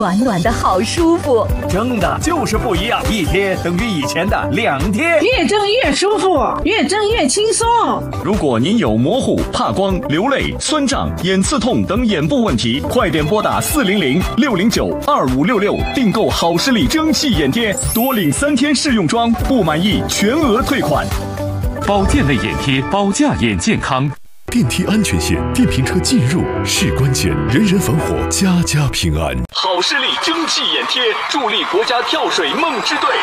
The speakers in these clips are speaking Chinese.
暖暖的好舒服， 蒸的就是不一样，一天等于以前的2天， 越蒸越舒服，越蒸越轻松。 如果您有模糊、怕光、流泪、酸胀、眼刺痛等眼部问题，快点拨打400-609-2566订购好视力蒸汽眼贴，多领3天试用装，不满意全额退款。 保健类眼贴，保驾眼健康。 电梯安全线，电瓶车进入是关键，人人防火，家家平安。 好视力蒸汽眼贴，助力国家跳水梦之队。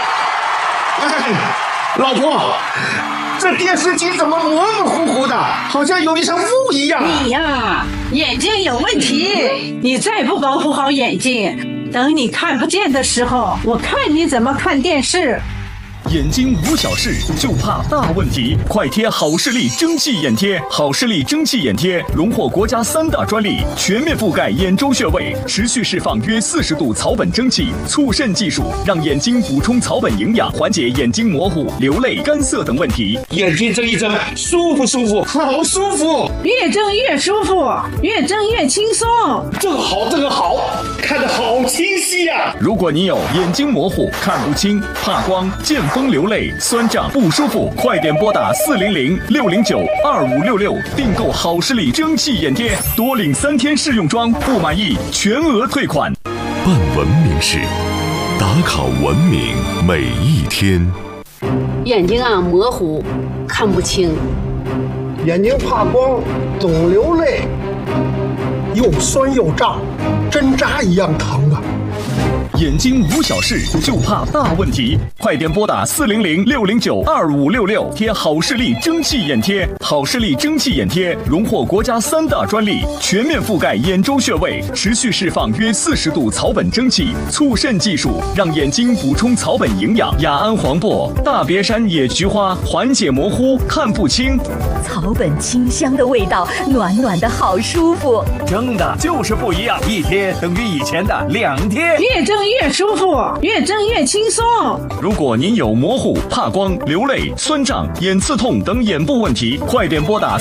老婆，这电视机怎么模模糊糊的，好像有一层雾一样。 你呀，眼睛有问题，你再不保护好眼睛，等你看不见的时候，我看你怎么看电视。 眼睛无小事，就怕大问题。快贴好视力蒸汽眼贴！好视力蒸汽眼贴荣获国家3大专利，全面覆盖眼周穴位，持续释放约40度草本蒸汽，促渗技术让眼睛补充草本营养，缓解眼睛模糊、流泪、干涩等问题。 眼睛睁一睁，舒不舒服？好舒服！ 越睁越舒服，越睁越轻松。 这个好，看得好清晰呀！ 如果你有眼睛模糊、看不清、怕光、见风流泪、酸胀不舒服，快点拨打400-609-2566订购好视力蒸汽眼贴，多领3天试用装，不满意全额退款。 办文明事，打卡文明每一天。 眼睛模糊，看不清， 眼睛怕光，总流泪，又酸又胀，针扎一样疼啊！ 眼睛无小事，就怕大问题。快点拨打400-609-2566贴好视力蒸汽眼贴。好视力蒸汽眼贴荣获国家3大专利，全面覆盖眼周穴位，持续释放约40度草本蒸汽，促渗技术让眼睛补充草本营养。雅安黄柏、大别山野菊花缓解模糊、看不清。 草本清香的味道，暖暖的好舒服。 蒸的就是不一样，一天等于以前的2天， 越蒸越舒服，越蒸越轻松。 如果您有模糊、怕光、流泪、酸胀、眼刺痛等眼部问题，快点拨打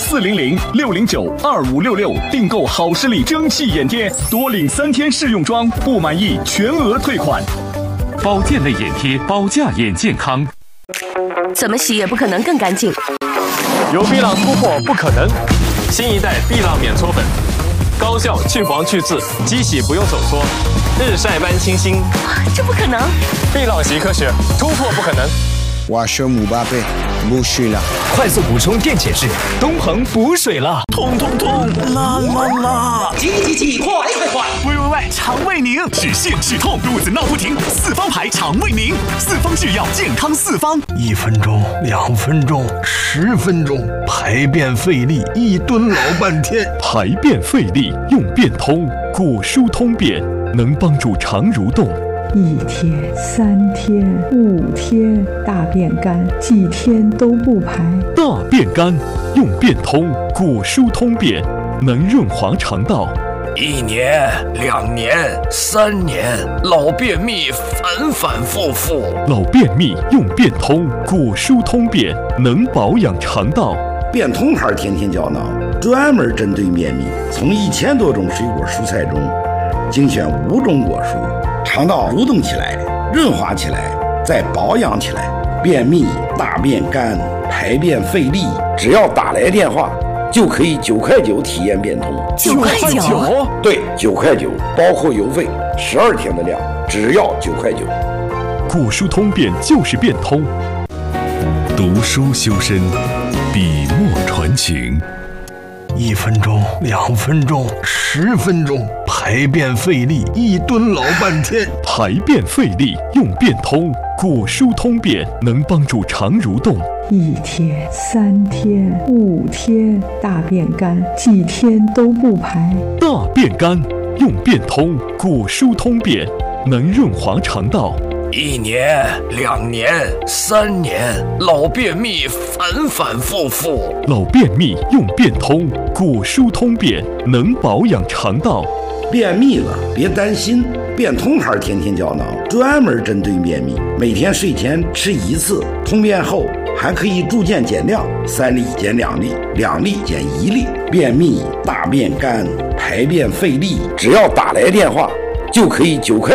400-609-2566订购好视力蒸汽眼贴，多领3天试用装，不满意全额退款。 保健类眼贴，保驾眼健康。 怎么洗也不可能更干净。 有碧朗突破不可能，新一代碧朗免搓粉，高效去黄去渍，机洗不用手搓，日晒般清新。 这不可能！ 碧朗洗科学，突破不可能。 我说姆巴佩不水了， 快速补充电解质，东恒补水了，痛痛痛，啦啦啦， 挤，快！ 喂，肠胃宁，止泻止痛，肚子闹不停，4方牌肠胃宁，4方制药，健康4方。 1分钟、2分钟、10分钟，排便费力，一蹲老半天。 排便费力用便通，果蔬通便，能帮助肠蠕动。 1天、3天、5天，大便干，几天都不排。 大便干用便通，果蔬通便，能润滑肠道。 1年、2年、3年，老便秘反反复复。 老便秘用便通，果蔬通便，能保养肠道。 便通牌天天胶囊专门针对便秘，从1000多种水果蔬菜中精选5种果蔬，肠道蠕动起来，润滑起来，再保养起来。便秘、大便干、排便费力，只要打来电话就可以9块9体验便通。 9块9？ 对，9块9，包括邮费，12天的量，只要9块9。 果蔬通便就是便通。读书修身，笔墨传情。 1分钟、2分钟、10分钟，排便费力，一蹲老半天。 排便费力用便通，果蔬通便，能帮助肠蠕动。 1天、3天、5天，大便干，几天都不排。 大便干用便通，果蔬通便，能润滑肠道。 1年、2年、3年，老便秘反反复复。 老便秘用便通，果蔬通便，能保养肠道。 便秘了别担心，便通牌天天胶囊专门针对便秘，每天睡前吃1次，通便后还可以逐渐减量，3粒减2粒，2粒减1粒。便秘、大便干、排便费力，只要打来电话就可以9块